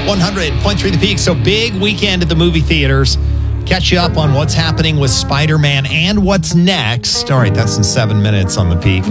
100.3 The Peak. So big weekend at the movie theaters. Catch you up on what's happening with Spider-Man and what's next. All right, that's in 7 minutes on The Peak.